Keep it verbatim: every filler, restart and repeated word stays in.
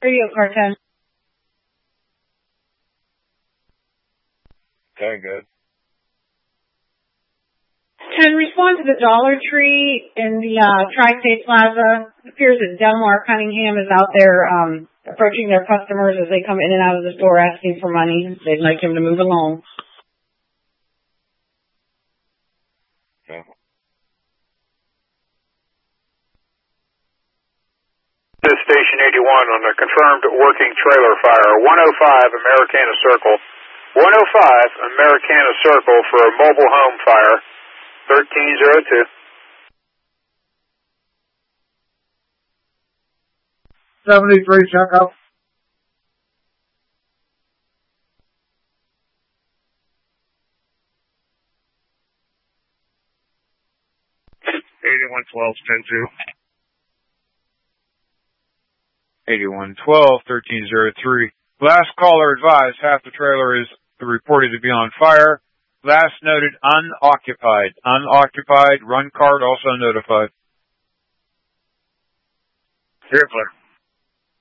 Radio car ten. Okay, good. ten, respond to the Dollar Tree in the uh, Tri-State Plaza. It appears that Delmar Cunningham is out there um, approaching their customers as they come in and out of the store asking for money. They'd like him to move along. Okay. This is Station eighty-one on a confirmed working trailer fire. one oh five Americana Circle. one oh five Americana Circle for a mobile home fire. thirteen oh two. seventy-three, check out. eighty-one twelve, ten two. eighty-one twelve, thirteen oh three. Last caller advised half the trailer is reported to be on fire. Last noted unoccupied. Unoccupied. Run card also notified. Here, Claire.